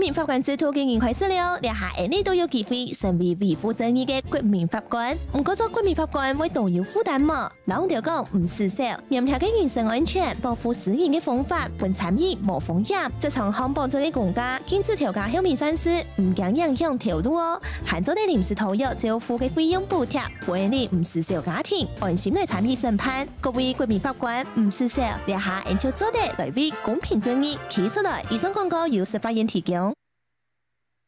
民法官制度經已開始了，日下你都有機會成為維護正義嘅國民法官。唔過做國民法官會都有負擔嘛？老條講唔施手，嚴格嘅人身安全、保護私隱嘅方法，本參與無風險。這場漢保證嘅國家禁止調價後面算是唔驚影響條路哦。限咗啲臨時投入就付嘅費用補貼，為你唔施手家庭安心嚟參與審判。各位國民法官唔施手，日下就做得來為公平正義企出來。以上廣告由司法院提供。